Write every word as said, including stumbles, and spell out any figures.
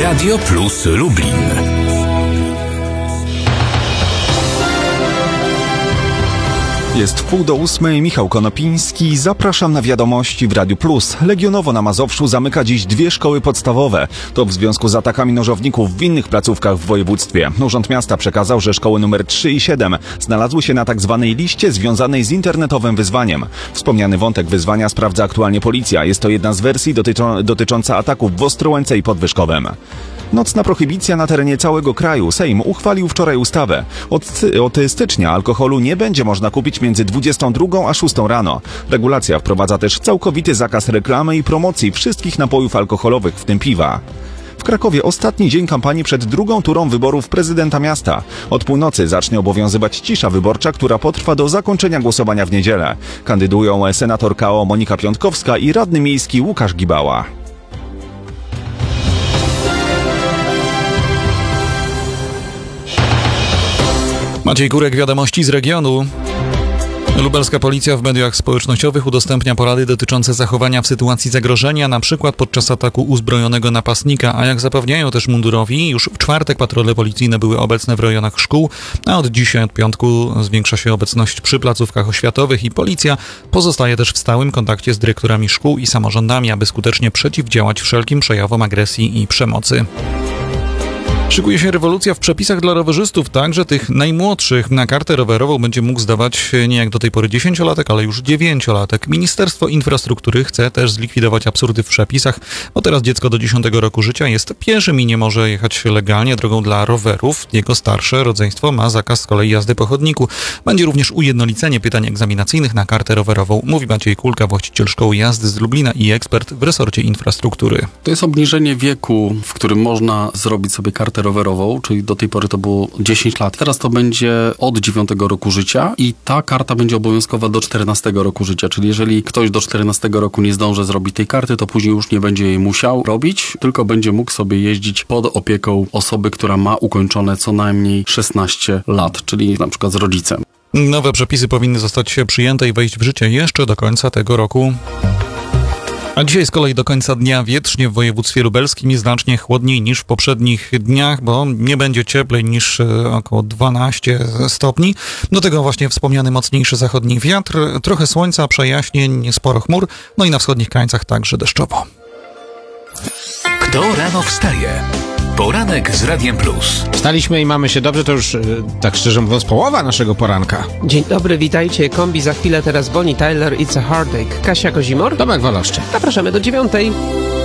Radio Plus Lublin. Jest wpół do ósmej, Michał Konopiński. Zapraszam na wiadomości w Radiu Plus. Legionowo na Mazowszu zamyka dziś dwie szkoły podstawowe. To w związku z atakami nożowników w innych placówkach w województwie. Urząd Miasta przekazał, że szkoły numer trzy i siedem znalazły się na tak zwanej liście związanej z internetowym wyzwaniem. Wspomniany wątek wyzwania sprawdza aktualnie policja. Jest to jedna z wersji dotyczą, dotycząca ataków w Ostrołęce i Podwyżkowem. Nocna prohibicja na terenie całego kraju. Sejm uchwalił wczoraj ustawę. Od, od stycznia alkoholu nie będzie można kupić między dwudziestą drugą a szóstą rano. Regulacja wprowadza też całkowity zakaz reklamy i promocji wszystkich napojów alkoholowych, w tym piwa. W Krakowie ostatni dzień kampanii przed drugą turą wyborów prezydenta miasta. Od północy zacznie obowiązywać cisza wyborcza, która potrwa do zakończenia głosowania w niedzielę. Kandydują senator K O Monika Piątkowska i radny miejski Łukasz Gibała. Maciej Kurek, wiadomości z regionu. Lubelska policja w mediach społecznościowych udostępnia porady dotyczące zachowania w sytuacji zagrożenia, np. podczas ataku uzbrojonego napastnika, a jak zapewniają też mundurowi, już w czwartek patrole policyjne były obecne w rejonach szkół, a od dzisiaj, od piątku, zwiększa się obecność przy placówkach oświatowych i policja pozostaje też w stałym kontakcie z dyrektorami szkół i samorządami, aby skutecznie przeciwdziałać wszelkim przejawom agresji i przemocy. Szykuje się rewolucja w przepisach dla rowerzystów, także tych najmłodszych. Na kartę rowerową będzie mógł zdawać nie jak do tej pory dziesięciolatek, ale już dziewięciolatek. Ministerstwo Infrastruktury chce też zlikwidować absurdy w przepisach, bo teraz dziecko do dziesiątego roku życia jest pieszym i nie może jechać legalnie drogą dla rowerów. Jego starsze rodzeństwo ma zakaz z kolei jazdy po chodniku. Będzie również ujednolicenie pytań egzaminacyjnych na kartę rowerową, mówi Maciej Kulka, właściciel szkoły jazdy z Lublina i ekspert w resorcie infrastruktury. To jest obniżenie wieku, w którym można zrobić sobie kartę rowerową, czyli do tej pory to było dziesięć lat. Teraz to będzie od dziewiątego roku życia i ta karta będzie obowiązkowa do czternastego roku życia, czyli jeżeli ktoś do czternastego roku nie zdąży zrobić tej karty, to później już nie będzie jej musiał robić, tylko będzie mógł sobie jeździć pod opieką osoby, która ma ukończone co najmniej szesnaście lat, czyli na przykład z rodzicem. Nowe przepisy powinny zostać przyjęte i wejść w życie jeszcze do końca tego roku. A dzisiaj z kolei do końca dnia wietrznie w województwie lubelskim i znacznie chłodniej niż w poprzednich dniach, bo nie będzie cieplej niż około dwanaście stopni. Do tego właśnie wspomniany mocniejszy zachodni wiatr, trochę słońca, przejaśnień, sporo chmur, no i na wschodnich krańcach także deszczowo. Kto rano wstaje? Poranek z Radiem Plus. Wstaliśmy i mamy się dobrze, to już, tak szczerze mówiąc, połowa naszego poranka. Dzień dobry, witajcie. Kombi za chwilę, teraz Bonnie Tyler, It's a Heartache. Kasia Kozimor. Tomek Woloszczy. Zapraszamy do dziewiątej.